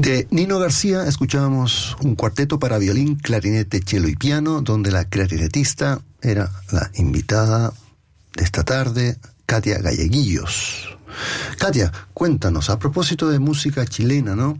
De Nino García escuchábamos un cuarteto para violín, clarinete, cello y piano, donde la clarinetista era la invitada de esta tarde, Katia Galleguillos. Katia, cuéntanos, a propósito de música chilena, ¿no?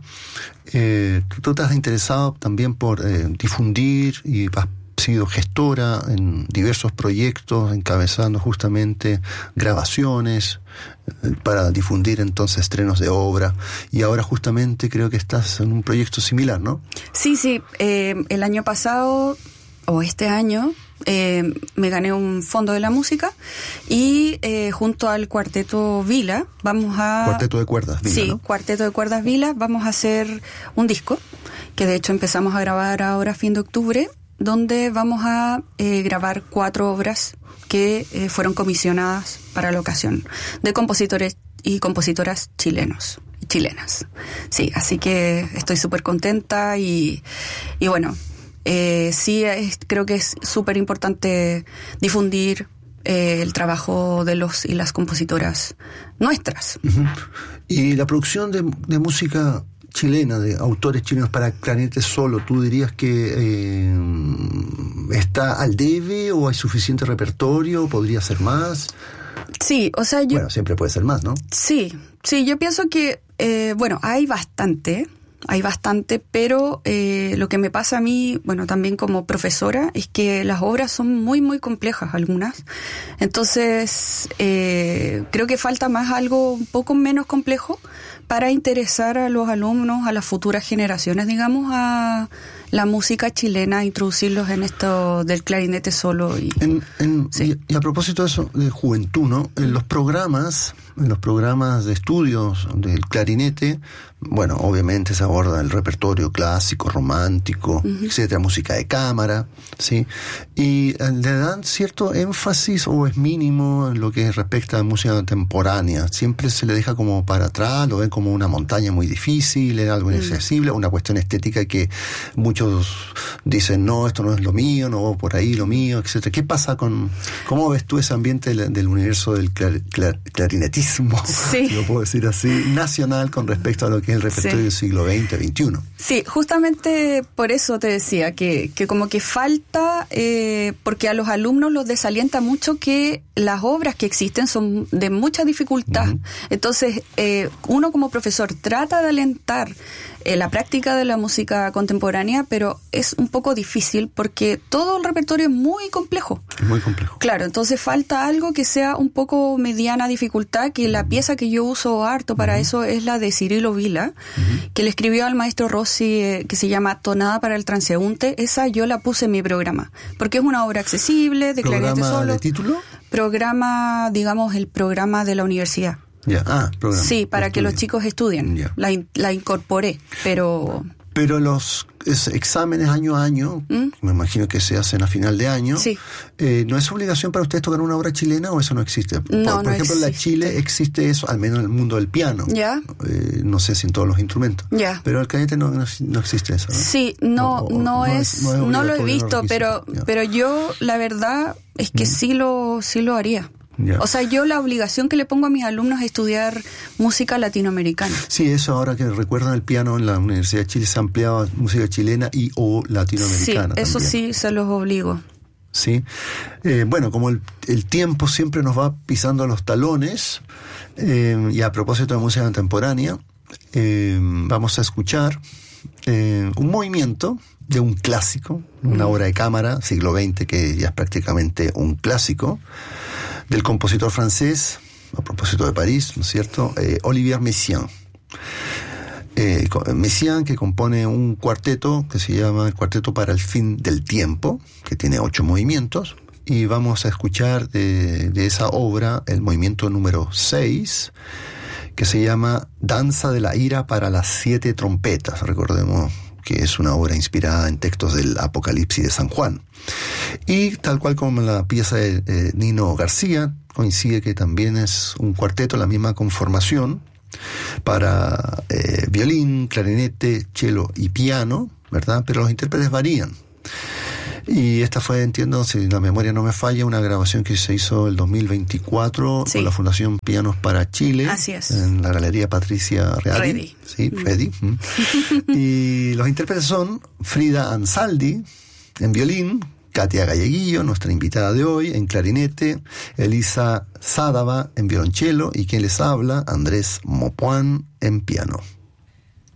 Tú te has interesado también por difundir y has sido gestora en diversos proyectos, encabezando justamente grabaciones para difundir entonces estrenos de obra, y ahora justamente creo que estás en un proyecto similar, ¿no? Sí, el año pasado o este año me gané un fondo de la música y junto al Cuarteto Vila vamos a... Cuarteto de cuerdas Vila, sí, ¿no? Cuarteto de cuerdas Vila, vamos a hacer un disco que de hecho empezamos a grabar ahora a fin de octubre, donde vamos a grabar 4 obras que fueron comisionadas para la ocasión de compositores y compositoras chilenas. Sí, así que estoy súper contenta y bueno, creo que es súper importante difundir el trabajo de los y las compositoras nuestras. Uh-huh. Y la producción de música chilena, de autores chilenos para clarinete solo, ¿tú dirías que está al debe o hay suficiente repertorio? ¿Podría ser más? Sí, o sea, Bueno, siempre puede ser más, ¿no? Sí, yo pienso que, hay bastante, pero lo que me pasa a mí, bueno, también como profesora, es que las obras son muy, muy complejas, algunas. Entonces, creo que falta más algo un poco menos complejo para interesar a los alumnos, a las futuras generaciones, digamos, a la música chilena, introducirlos en esto del clarinete solo. Sí. Y a propósito de eso, de juventud, ¿no? En los programas de estudios del clarinete, bueno, obviamente se aborda el repertorio clásico, romántico, uh-huh, etcétera, música de cámara, ¿sí? Y le dan cierto énfasis, o es mínimo, en lo que respecta a música contemporánea. Siempre se le deja como para atrás, lo ven como una montaña muy difícil, es algo inaccesible, una cuestión estética que muchos dicen, no, esto no es lo mío, no va por ahí lo mío, etcétera. ¿Qué pasa cómo ves tú ese ambiente del universo del clarinetismo, sí, lo puedo decir así, nacional con respecto a lo que es el repertorio del siglo XX, XXI? Sí, justamente por eso te decía que como que falta, porque a los alumnos los desalienta mucho que las obras que existen son de mucha dificultad. Uh-huh. Entonces, uno como profesor trata de alentar la práctica de la música contemporánea, pero es un poco difícil porque todo el repertorio es muy complejo. Es muy complejo. Claro, entonces falta algo que sea un poco mediana dificultad, que la pieza que yo uso harto para eso es la de Cirilo Vila, que le escribió al maestro Rossi, que se llama Tonada para el transeúnte. Esa yo la puse en mi programa, porque es una obra accesible, de clarinete solo. ¿Programa de título? Programa, digamos, el programa de la universidad. Programa. Sí, para que los chicos estudien. La incorporé, pero los exámenes año a año, me imagino que se hacen a final de año, sí, ¿no es obligación para ustedes tocar una obra chilena o eso no existe? Por ejemplo, existe. En la Chile existe eso, al menos en el mundo del piano. No sé si en todos los instrumentos. Pero el clarinete no existe eso, ¿no? Sí, no lo he visto, pero yo la verdad es que sí lo haría. O sea, yo la obligación que le pongo a mis alumnos es estudiar música latinoamericana. Sí, eso ahora que recuerdan el piano en la Universidad de Chile se ampliaba música chilena y o latinoamericana. Sí, eso también. Sí, se los obligo. Sí, bueno, como el tiempo siempre nos va pisando los talones, y a propósito de música contemporánea, vamos a escuchar un movimiento de un clásico, una obra de cámara, siglo XX, que ya es prácticamente un clásico, del compositor francés, a propósito de París, ¿no es cierto?, Olivier Messiaen. Messiaen, que compone un cuarteto que se llama el Cuarteto para el Fin del Tiempo, que tiene 8 movimientos, y vamos a escuchar de esa obra el movimiento número 6, que se llama Danza de la Ira para las 7 trompetas. Recordemos que es una obra inspirada en textos del Apocalipsis de San Juan. Y tal cual como la pieza de Nino García, coincide que también es un cuarteto, la misma conformación, para violín, clarinete, cello y piano, ¿verdad? Pero los intérpretes varían. Y esta fue, entiendo, si la memoria no me falla, una grabación que se hizo el 2024 Sí. con la Fundación Pianos para Chile. Así es. En la Galería Patricia Ready. Ready. Sí, Ready. Y los intérpretes son Frida Ansaldi en violín, Katia Galleguillo, nuestra invitada de hoy, en clarinete, Elisa Sádava en violonchelo y quien les habla, Andrés Mopuán, en piano.